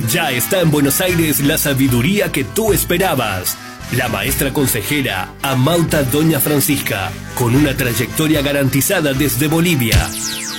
Ya está en Buenos Aires la sabiduría que tú esperabas. La maestra consejera Amauta Doña Francisca, con una trayectoria garantizada desde Bolivia.